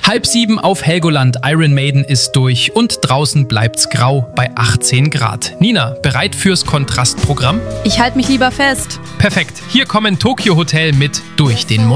6:30 auf Helgoland. Iron Maiden ist durch und draußen bleibt's grau bei 18 Grad. Nina, bereit fürs Kontrastprogramm? Ich halte mich lieber fest. Perfekt. Hier kommen Tokyo Hotel mit Durch den Mund.